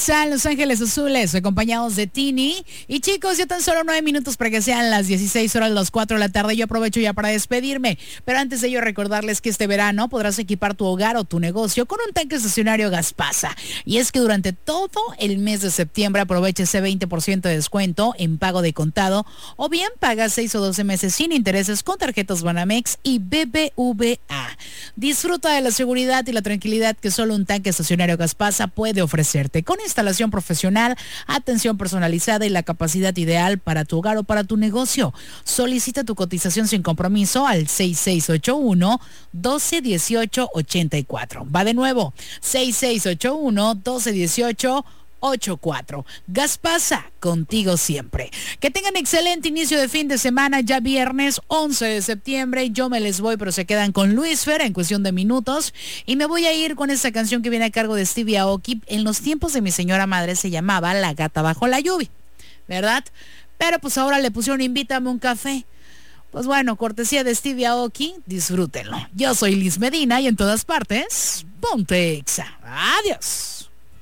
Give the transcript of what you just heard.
Exa en Los Ángeles Azules, acompañados de Tini. Y chicos, ya tan solo 9 minutos para que sean las 16 horas, las 4 de la tarde. Yo aprovecho ya para despedirme. Pero antes de ello, recordarles que este verano podrás equipar tu hogar o tu negocio con un tanque estacionario Gaspasa. Y es que durante todo el mes de septiembre aprovecha ese 20% de descuento en pago de contado. O bien paga 6 o 12 meses sin intereses con tarjetas Banamex y BBVA. Disfruta de la seguridad y la tranquilidad que solo un tanque estacionario Gaspasa puede ofrecerte, con instalación profesional, atención personalizada y la capacidad ideal para tu hogar o para tu negocio. Solicita tu cotización sin compromiso al 6681-1218-84. Va de nuevo, 6681-1218-84. Gaspasa, contigo siempre. Que tengan excelente inicio de fin de semana, ya viernes 11 de septiembre. Yo me les voy, pero se quedan con Luis Fer en cuestión de minutos. Y me voy a ir con esta canción que viene a cargo de Stevie Aoki. En los tiempos de mi señora madre se llamaba La Gata Bajo la Lluvia, ¿verdad? Pero pues ahora le pusieron Invítame un café. Pues bueno, cortesía de Stevie Aoki, disfrútenlo. Yo soy Liz Medina y en todas partes, ponte Exa. Adiós.